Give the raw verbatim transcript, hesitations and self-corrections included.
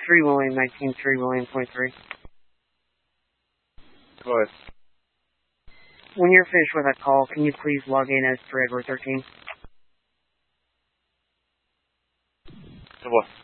three William, nineteen three William, point three. Go ahead. When you're finished with that call, can you please log in as three Edward thirteen? To what?